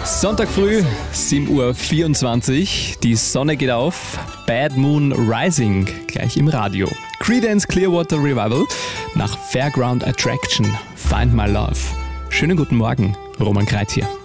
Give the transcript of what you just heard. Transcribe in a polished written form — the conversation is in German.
Sonntag früh, 7:24 Uhr, die Sonne geht auf, Bad Moon Rising, gleich im Radio. Creedence Clearwater Revival nach Fairground Attraction, Find My Love. Schönen guten Morgen, Roman Kreit hier.